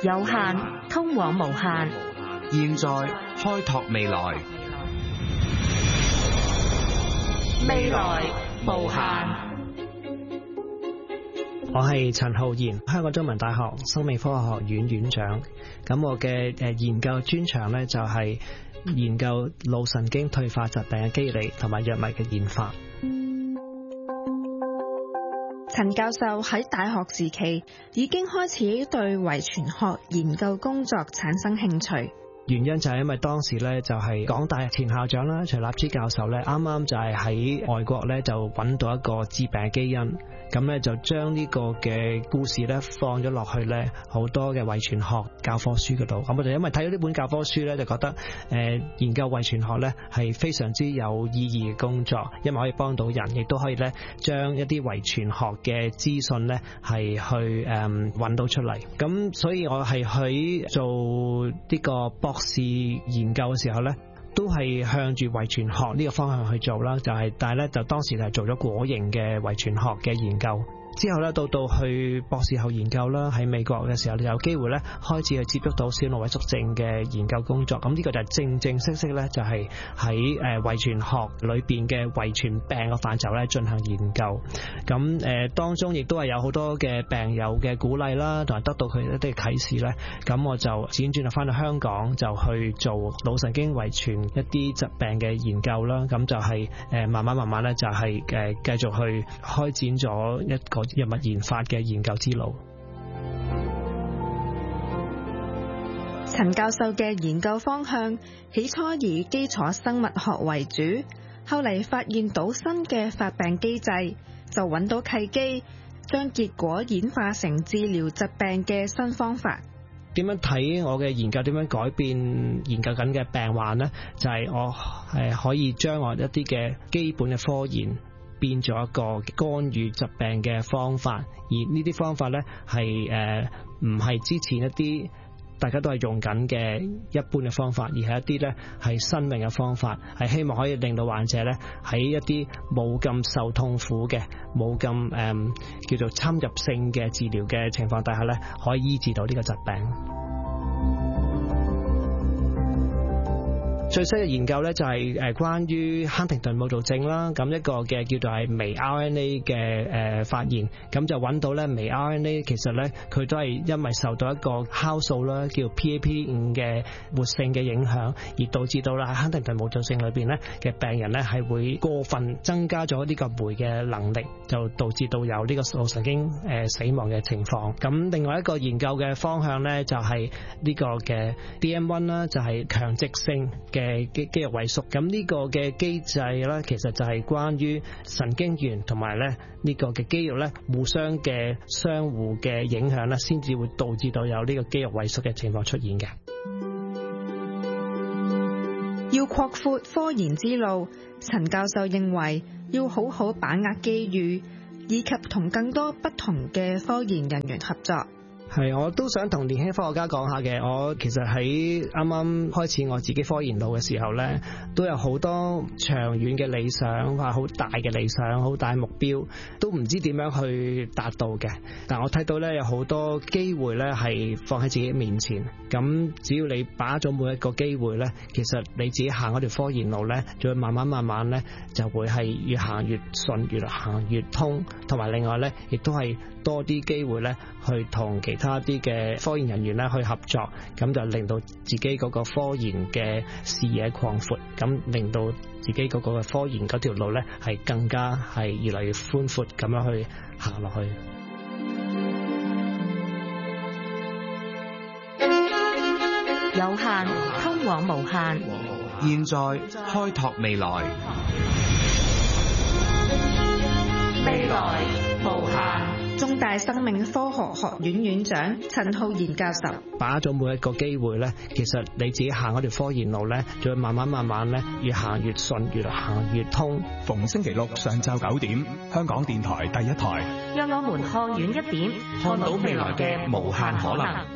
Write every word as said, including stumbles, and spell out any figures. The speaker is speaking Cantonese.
有限通往無限， 現在開拓未來， 未來無限。 我係陳浩然，香港中文大學生命科學學院院長。咁我嘅誒研究專長咧就係研究腦神經退化疾病嘅機理同埋藥物嘅研發。 陳教授喺大學時期已經開始對遺傳學研究工作產生興趣。 原因就係因為當時咧就係港大前校長啦徐立之教授咧啱啱就係喺外國咧就揾到一個致病基因，咁咧就將呢個嘅故事咧放咗落去咧好多嘅遺傳學教科書嗰度。咁我就因為睇咗呢本教科書咧，就覺得誒、呃、研究遺傳學咧係非常之有意義嘅工作，因為可以幫到人，亦都可以咧將一啲遺傳學嘅資訊咧係去誒揾、呃、到出嚟。咁所以我係喺做呢個博士研究嘅時候咧，都係向住遺傳學呢個方向去做啦，就係、是、但係咧就當時係做咗果蠅嘅遺傳學嘅研究。之後咧到到去博士後研究啦，喺美國嘅時候有機會咧開始去接觸到小腦萎縮症嘅研究工作。咁呢個就係正正式式咧就係喺誒遺傳學裏邊嘅遺傳病嘅範疇咧進行研究。咁誒當中亦都係有好多嘅病友嘅鼓勵啦，同埋得到佢一啲啟示咧。咁我就輾轉就翻到香港，就去做腦神經遺傳一啲疾病嘅研究啦。咁就係誒慢慢慢慢咧就係誒繼續去開展咗一個藥物研發嘅研究之路。 陳教授嘅研究方向起初以基礎生物學為主，後嚟發現到新嘅發病機制，就揾到契機，將結果演化成治療疾病嘅新方法。 點樣睇我嘅研究點樣改變研究緊嘅病患呢？就係、是、我係可以將我一啲嘅基本嘅科研變咗一個干預疾病嘅方法，而呢啲方法呢係誒唔係之前一啲大家都係用緊嘅一般嘅方法，而係一啲呢係新穎嘅方法，係希望可以令到患者呢喺一啲冇咁受痛苦嘅、冇咁誒叫做侵入性嘅治療嘅情況底下呢，可以醫治到呢個疾病。最新嘅研究咧就係誒關於亨廷頓舞蹈症啦，咁一個嘅叫做係微 R N A 嘅誒發現，咁就揾到咧微 R N A 其實咧佢都係因為受到一個酵素啦叫 P A P 五 嘅活性嘅影響，而導致到啦喺亨廷頓舞蹈症裏邊咧嘅病人咧係會過分增加咗呢個酶嘅能力，就導致到有呢個腦神經誒死亡嘅情況。咁另外一個研究嘅方向咧就係呢個嘅 D M 一 啦，就係強直性嘅肌肌肉萎縮。咁呢個嘅機制咧，其實就係關於神經元同埋咧呢個嘅肌肉咧互相嘅相互嘅影響咧，先至會導致到有呢個肌肉萎縮嘅情況出現嘅。 要擴闊科研之路，陳教授認為要好好把握機遇，以及同更多不同嘅科研人員合作。 係，我都想同年輕科學家講下嘅。我其實喺啱啱開始我自己科研路嘅時候呢，都有好多長遠嘅理想，話好大嘅理想，好大目標，都唔知點樣去達到嘅。但我睇到呢，有好多機會呢係放喺自己面前。咁只要你把握咗每一個機會呢，其實你自己行嗰條科研路呢，就會慢慢慢慢呢，就會係越行越順，越行越通。同埋另外呢，亦都係多啲機會呢，去同其他啲嘅科研人員咧去合作，咁就令到自己嗰個科研嘅視野擴闊，咁令到自己嗰個科研嗰條路咧係更加係越嚟越寬闊咁樣去行落去。 有限通往無限， 現在開拓未來， 未來無限。 中大生命科學學院院長陳浩然教授， 把握咗每一個機會咧，其實你自己行嗰條科研路咧，就會慢慢慢慢咧越行越順，越行越通。 逢星期六上晝九點，香港電台第一台， 讓我們看遠一點，看到未來嘅無限可能。